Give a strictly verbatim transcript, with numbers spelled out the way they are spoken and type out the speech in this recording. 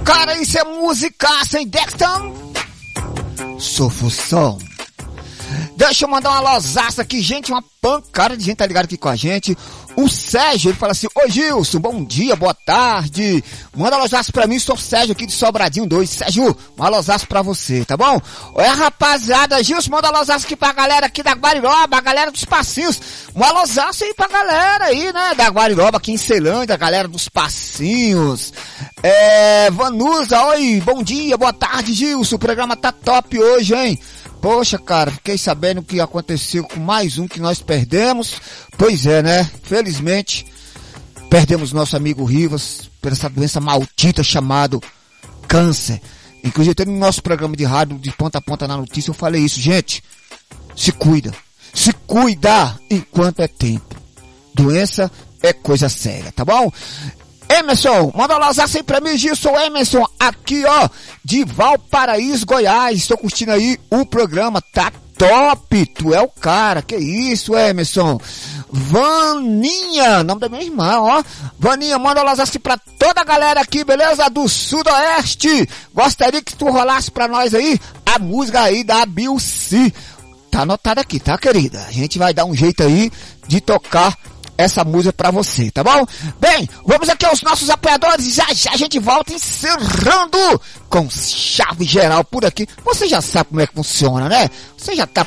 Cara, isso é música sem Dexton. Sofusão. Deixa eu mandar uma losaça aqui, gente, uma pancada de gente tá ligado aqui com a gente. O Sérgio, ele fala assim: oi Gilson, bom dia, boa tarde. Manda uma losaça pra mim, sou o Sérgio aqui de Sobradinho dois. Sérgio, uma losaça pra você, tá bom? Olha, rapaziada, Gilson, manda uma losaça aqui pra galera aqui da Guariroba, a galera dos Passinhos. Uma losaça aí pra galera aí, né, da Guariroba aqui em Ceilândia, a galera dos Passinhos. É, Vanusa, oi, bom dia, boa tarde, Gilson, o programa tá top hoje, hein? Poxa, cara, fiquei sabendo o que aconteceu com mais um que nós perdemos. Pois é, né? Felizmente, perdemos nosso amigo Rivas por essa doença maldita chamada câncer. Inclusive, até no nosso programa de rádio, de ponta a ponta na notícia, eu falei isso. Gente, se cuida. Se cuida enquanto é tempo. Doença é coisa séria, tá bom? Emerson, manda lá aí pra mim, Gilson Emerson, aqui ó, de Valparaíso, Goiás. Estou curtindo aí o programa, tá top, tu é o cara, que isso, Emerson. Vaninha, nome da minha irmã, ó. Vaninha, manda lá assim pra toda a galera aqui, beleza? Do Sudoeste. Gostaria que tu rolasse pra nós aí a música aí da Bilci. Tá anotada aqui, tá, querida? A gente vai dar um jeito aí de tocar essa música pra você, tá bom? Bem, vamos aqui aos nossos apoiadores, já já a gente volta encerrando com chave geral por aqui. Você já sabe como é que funciona, né? Você já tá